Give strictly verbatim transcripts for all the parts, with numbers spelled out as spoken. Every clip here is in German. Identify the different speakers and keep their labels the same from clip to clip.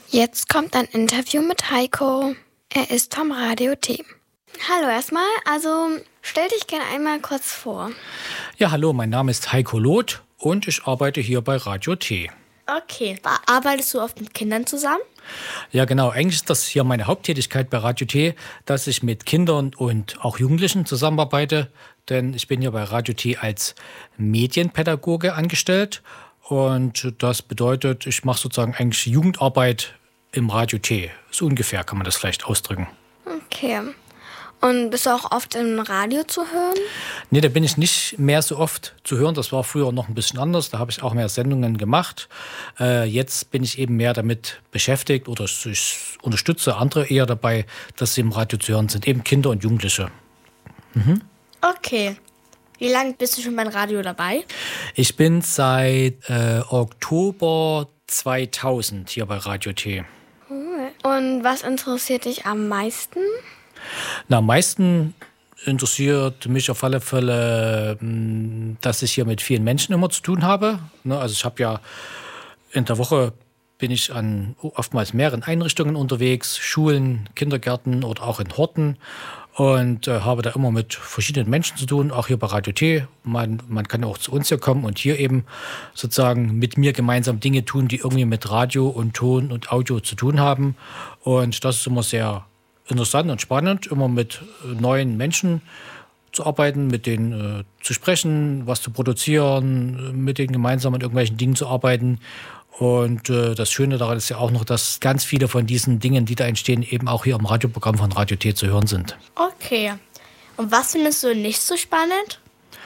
Speaker 1: Jetzt kommt ein Interview mit Heiko. Er ist vom Radio T. Hallo erstmal, also stell dich gerne einmal kurz vor.
Speaker 2: Ja, hallo, mein Name ist Heiko Loth und ich arbeite hier bei Radio T.
Speaker 3: Okay, arbeitest du oft mit Kindern zusammen?
Speaker 2: Ja, genau. Eigentlich ist das hier meine Haupttätigkeit bei Radio T, dass ich mit Kindern und auch Jugendlichen zusammenarbeite. Denn ich bin hier bei Radio T als Medienpädagoge angestellt. Und das bedeutet, ich mache sozusagen eigentlich Jugendarbeit im Radio T. So ungefähr kann man das vielleicht ausdrücken.
Speaker 1: Okay. Und bist du auch oft im Radio zu hören?
Speaker 2: Nee, da bin ich nicht mehr so oft zu hören. Das war früher noch ein bisschen anders. Da habe ich auch mehr Sendungen gemacht. Äh, jetzt bin ich eben mehr damit beschäftigt oder ich unterstütze andere eher dabei, dass sie im Radio zu hören sind. Eben Kinder und Jugendliche.
Speaker 3: Mhm. Okay. Wie lange bist du schon beim Radio dabei?
Speaker 2: Ich bin seit äh, Oktober zweitausend hier bei Radio T.
Speaker 1: Cool. Und was interessiert dich am meisten?
Speaker 2: Na, am meisten interessiert mich auf alle Fälle, dass ich hier mit vielen Menschen immer zu tun habe. Also ich habe ja in der Woche bin ich an oftmals mehreren Einrichtungen unterwegs, Schulen, Kindergärten oder auch in Horten und äh, habe da immer mit verschiedenen Menschen zu tun, auch hier bei Radio T. Man, man kann auch zu uns hier kommen und hier eben sozusagen mit mir gemeinsam Dinge tun, die irgendwie mit Radio und Ton und Audio zu tun haben. Und das ist immer sehr interessant und spannend, immer mit neuen Menschen zu arbeiten, mit denen äh, zu sprechen, was zu produzieren, mit denen gemeinsam an irgendwelchen Dingen zu arbeiten. Und äh, das Schöne daran ist ja auch noch, dass ganz viele von diesen Dingen, die da entstehen, eben auch hier im Radioprogramm von Radio T zu hören sind.
Speaker 3: Okay. Und was findest du nicht so spannend?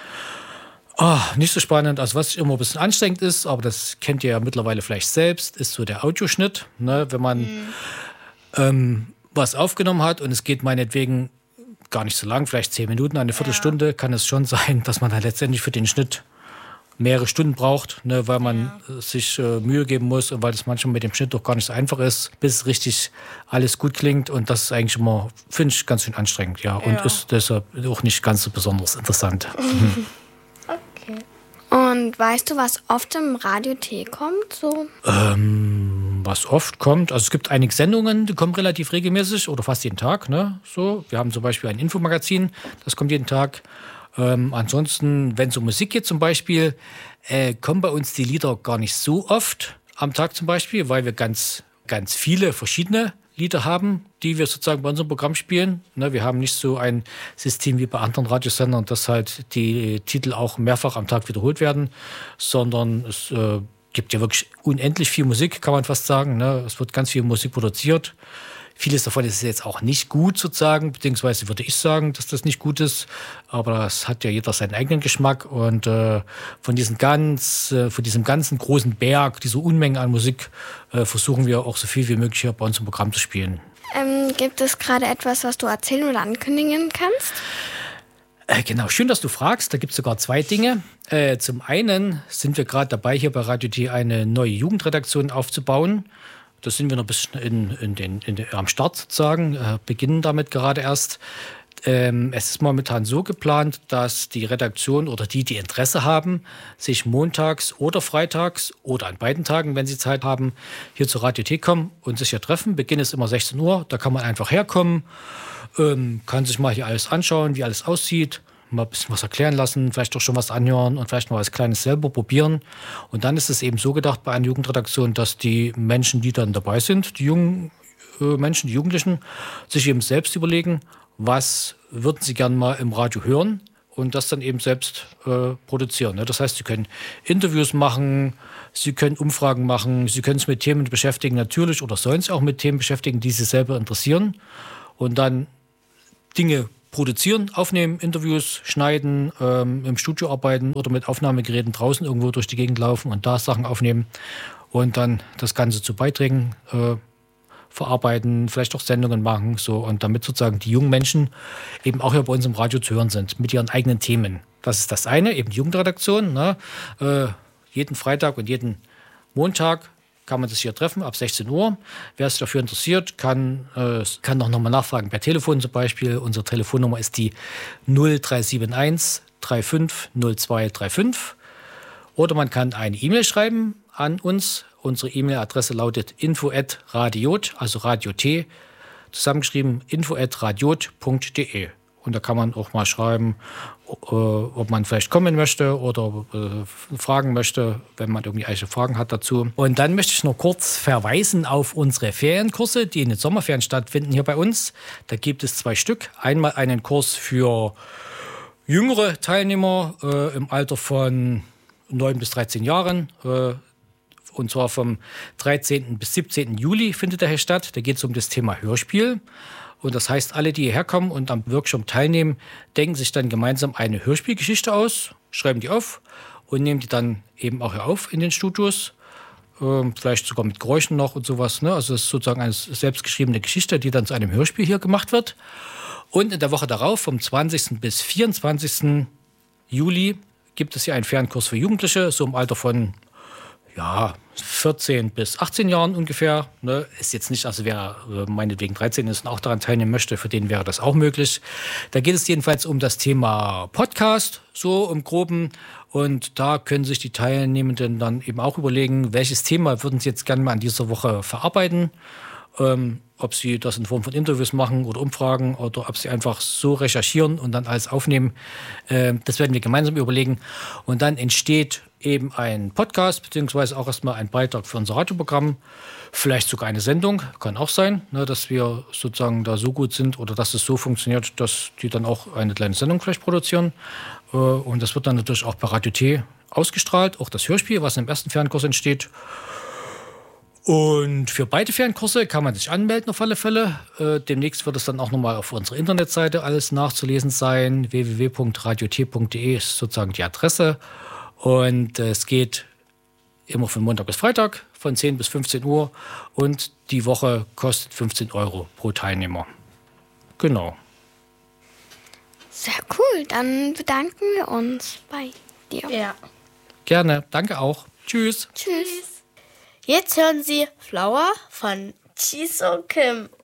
Speaker 2: Oh, nicht so spannend, also was immer ein bisschen anstrengend ist, aber das kennt ihr ja mittlerweile vielleicht selbst, ist so der Audioschnitt. Ne? Wenn man mhm. ähm, was aufgenommen hat und es geht meinetwegen gar nicht so lang, vielleicht zehn Minuten, eine Viertelstunde, ja. kann es schon sein, dass man dann letztendlich für den Schnitt mehrere Stunden braucht, ne, weil man ja. sich äh, Mühe geben muss und weil das manchmal mit dem Schnitt doch gar nicht so einfach ist, bis richtig alles gut klingt und das ist eigentlich immer, finde ich, ganz schön anstrengend, ja, ja. und ist deshalb auch nicht ganz so besonders interessant. Mhm.
Speaker 1: Okay. Und weißt du, was oft im Radio T kommt, so?
Speaker 2: Ähm, was oft kommt, also es gibt einige Sendungen, die kommen relativ regelmäßig oder fast jeden Tag, ne, so. Wir haben zum Beispiel ein Infomagazin, das kommt jeden Tag. Ähm, ansonsten, wenn es um Musik geht zum Beispiel, äh, kommen bei uns die Lieder gar nicht so oft am Tag zum Beispiel, weil wir ganz, ganz viele verschiedene Lieder haben, die wir sozusagen bei unserem Programm spielen. Ne, wir haben nicht so ein System wie bei anderen Radiosendern, dass halt die Titel auch mehrfach am Tag wiederholt werden, sondern es äh, gibt ja wirklich unendlich viel Musik, kann man fast sagen. Ne? Es wird ganz viel Musik produziert. Vieles davon ist jetzt auch nicht gut sozusagen, beziehungsweise würde ich sagen, dass das nicht gut ist. Aber das hat ja jeder seinen eigenen Geschmack. Und äh, von, diesen ganz, äh, von diesem ganzen großen Berg, dieser Unmengen an Musik, äh, versuchen wir auch so viel wie möglich hier bei uns im Programm zu spielen.
Speaker 1: Ähm, gibt es gerade etwas, was du erzählen oder ankündigen kannst?
Speaker 2: Äh, genau, schön, dass du fragst. Da gibt es sogar zwei Dinge. Äh, zum einen sind wir gerade dabei, hier bei Radio T eine neue Jugendredaktion aufzubauen. Da sind wir noch ein bisschen in, in den, in den, am Start sozusagen, äh, beginnen damit gerade erst. Ähm, es ist momentan so geplant, dass die Redaktion oder die, die Interesse haben, sich montags oder freitags oder an beiden Tagen, wenn sie Zeit haben, hier zu Radio T kommen und sich hier treffen. Beginn ist immer sechzehn Uhr, da kann man einfach herkommen, ähm, kann sich mal hier alles anschauen, wie alles aussieht. Mal ein bisschen was erklären lassen, vielleicht auch schon was anhören und vielleicht mal was Kleines selber probieren. Und dann ist es eben so gedacht bei einer Jugendredaktion, dass die Menschen, die dann dabei sind, die jungen äh, Menschen, die Jugendlichen, sich eben selbst überlegen, was würden sie gern mal im Radio hören und das dann eben selbst äh, produzieren. Ne? Das heißt, sie können Interviews machen, sie können Umfragen machen, sie können sich mit Themen beschäftigen, natürlich, oder sollen sich auch mit Themen beschäftigen, die sie selber interessieren und dann Dinge produzieren, aufnehmen, Interviews schneiden, ähm, im Studio arbeiten oder mit Aufnahmegeräten draußen irgendwo durch die Gegend laufen und da Sachen aufnehmen und dann das Ganze zu Beiträgen äh, verarbeiten, vielleicht auch Sendungen machen, so, und damit sozusagen die jungen Menschen eben auch hier bei uns im Radio zu hören sind, mit ihren eigenen Themen. Das ist das eine, eben die Jugendredaktion, ne? äh, jeden Freitag und jeden Montag kann man sich hier treffen, ab sechzehn Uhr. Wer sich dafür interessiert, kann, äh, kann noch mal nachfragen, per Telefon zum Beispiel. Unsere Telefonnummer ist die null drei sieben eins drei fünf null zwei drei fünf. Oder man kann eine E-Mail schreiben an uns Unsere E-Mail-Adresse lautet info at radiot, also Radio T, zusammengeschrieben info at radiot punkt de. Und da kann man auch mal schreiben, ob man vielleicht kommen möchte oder fragen möchte, wenn man irgendwie eigene Fragen hat dazu. Und dann möchte ich noch kurz verweisen auf unsere Ferienkurse, die in den Sommerferien stattfinden hier bei uns. Da gibt es zwei Stück. Einmal einen Kurs für jüngere Teilnehmer äh, im Alter von neun bis dreizehn Jahren. Äh, und zwar vom dreizehnten bis siebzehnten Juli findet der hier statt. Da geht es um das Thema Hörspiel. Und das heißt, alle, die hierher kommen und am Workshop teilnehmen, denken sich dann gemeinsam eine Hörspielgeschichte aus, schreiben die auf und nehmen die dann eben auch hier auf in den Studios. Ähm, vielleicht sogar mit Geräuschen noch und sowas. Ne? Also es ist sozusagen eine selbstgeschriebene Geschichte, die dann zu einem Hörspiel hier gemacht wird. Und in der Woche darauf, vom zwanzigsten bis vierundzwanzigsten Juli, gibt es hier einen Fernkurs für Jugendliche, so im Alter von ja, vierzehn bis achtzehn Jahren ungefähr. Ne? Ist jetzt nicht, also wer äh, meinetwegen dreizehn ist und auch daran teilnehmen möchte, für den wäre das auch möglich. Da geht es jedenfalls um das Thema Podcast, so im Groben. Und da können sich die Teilnehmenden dann eben auch überlegen, welches Thema würden sie jetzt gerne mal in dieser Woche verarbeiten. Ähm, ob sie das in Form von Interviews machen oder Umfragen oder ob sie einfach so recherchieren und dann alles aufnehmen. Äh, das werden wir gemeinsam überlegen. Und dann entsteht eben ein Podcast, beziehungsweise auch erstmal ein Beitrag für unser Radioprogramm. Vielleicht sogar eine Sendung, kann auch sein, ne, dass wir sozusagen da so gut sind oder dass es so funktioniert, dass die dann auch eine kleine Sendung vielleicht produzieren. Äh, und das wird dann natürlich auch bei Radio T ausgestrahlt, auch das Hörspiel, was im ersten Fernkurs entsteht. Und für beide Fernkurse kann man sich anmelden auf alle Fälle. Äh, demnächst wird es dann auch nochmal auf unserer Internetseite alles nachzulesen sein. w w w punkt radio t punkt de ist sozusagen die Adresse. Und äh, es geht immer von Montag bis Freitag von zehn bis fünfzehn Uhr. Und die Woche kostet fünfzehn Euro pro Teilnehmer. Genau.
Speaker 1: Sehr cool. Dann bedanken wir uns bei dir.
Speaker 3: Ja.
Speaker 2: Gerne. Danke auch. Tschüss.
Speaker 1: Tschüss.
Speaker 3: Jetzt hören Sie Flower von Jisoo Kim.